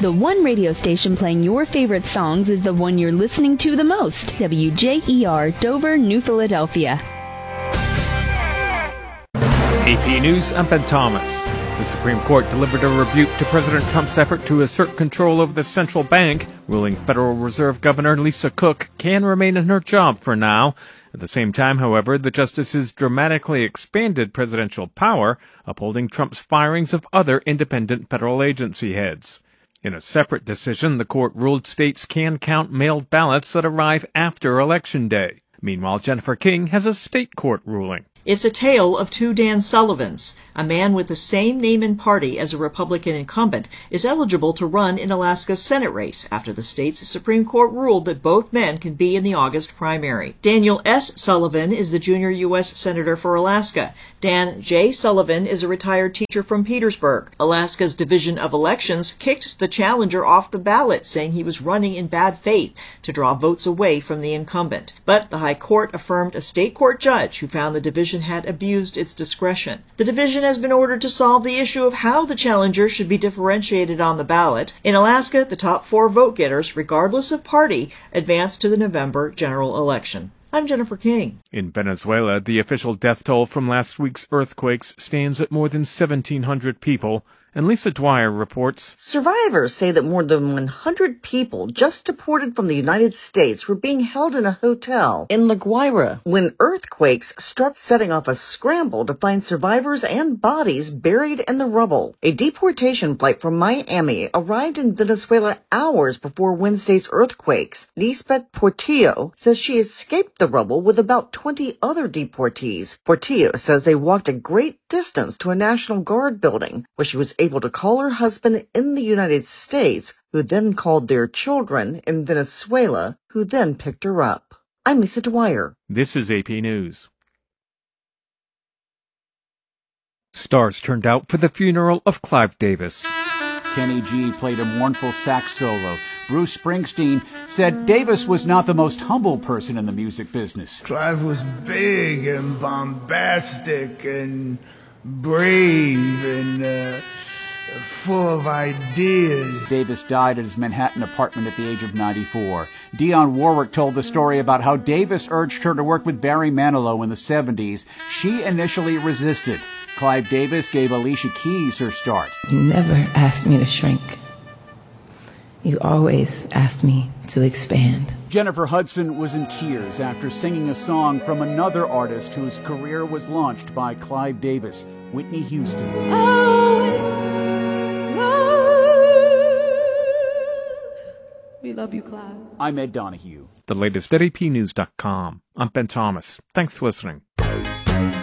The one radio station playing your favorite songs is the one you're listening to the most. WJER, Dover, New Philadelphia. AP News, I'm Ben Thomas. The Supreme Court delivered a rebuke to President Trump's effort to assert control over the central bank, ruling Federal Reserve Governor Lisa Cook can remain in her job for now. At the same time, however, the justices dramatically expanded presidential power, upholding Trump's firings of other independent federal agency heads. In a separate decision, the court ruled states can count mailed ballots that arrive after Election Day. Meanwhile, Jennifer King has a state court ruling. It's a tale of two Dan Sullivans. A man with the same name and party as a Republican incumbent is eligible to run in Alaska's Senate race after the state's Supreme Court ruled that both men can be in the August primary. Daniel S. Sullivan is the junior U.S. Senator for Alaska. Dan J. Sullivan is a retired teacher from Petersburg. Alaska's Division of Elections kicked the challenger off the ballot, saying he was running in bad faith to draw votes away from the incumbent. But the High Court affirmed a state court judge who found the division had abused its discretion. The division has been ordered to solve the issue of how the challenger should be differentiated on the ballot. In Alaska, the top 4 vote-getters, regardless of party, advance to the November general election. I'm Jennifer King. In Venezuela, the official death toll from last week's earthquakes stands at more than 1,700 people. And Lisa Dwyer reports. Survivors say that more than 100 people just deported from the United States were being held in a hotel in La Guaira when earthquakes struck, setting off a scramble to find survivors and bodies buried in the rubble. A deportation flight from Miami arrived in Venezuela hours before Wednesday's earthquakes. Lisbeth Portillo says she escaped the rubble with about 20 other deportees. Portillo says they walked a great distance to a National Guard building where she was able to call her husband in the United States, who then called their children in Venezuela, who then picked her up. I'm Lisa Dwyer. This is AP News. Stars turned out for the funeral of Clive Davis. Kenny G played a mournful sax solo. Bruce Springsteen said Davis was not the most humble person in the music business. Clive was big and bombastic and brave and full of ideas. Davis died at his Manhattan apartment at the age of 94. Dionne Warwick told the story about how Davis urged her to work with Barry Manilow in the 70s. She initially resisted. Clive Davis gave Alicia Keys her start. You never asked me to shrink. You always asked me to expand. Jennifer Hudson was in tears after singing a song from another artist whose career was launched by Clive Davis, Whitney Houston. We love you, Clive. I'm Ed Donahue. The latest at apnews.com. I'm Ben Thomas. Thanks for listening.